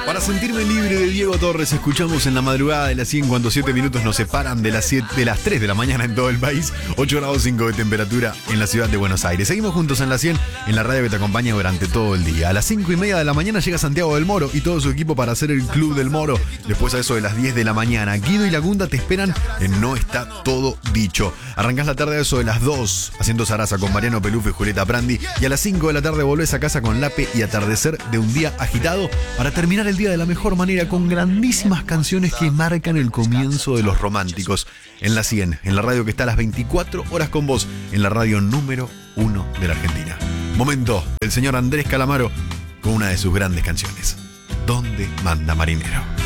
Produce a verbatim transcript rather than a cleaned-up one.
Para sentirme libre de Diego Torres, escuchamos en la madrugada de las cien cuando siete minutos nos separan de las, siete, de las tres de la mañana en todo el país. ocho grados cinco de temperatura en la ciudad de Buenos Aires. Seguimos juntos en la cien, en la radio que te acompaña durante todo el día. A las cinco y media de la mañana llega Santiago del Moro y todo su equipo para hacer el Club del Moro. Después a eso de las diez de la mañana, Guido y Lagunda te esperan en No Está Todo Dicho. Arrancás la tarde a eso de las dos haciendo zaraza con Mariano Pelufo y Julieta Prandi. Y a las cinco de la tarde volvés a casa con Lape y Atardecer de un día agitado para terminar el día de la mejor manera con grandísimas canciones que marcan el comienzo de los románticos. En la cien, en la radio que está a las veinticuatro horas con vos, en la radio número uno de la Argentina. Momento del señor Andrés Calamaro con una de sus grandes canciones. ¿Dónde manda marinero?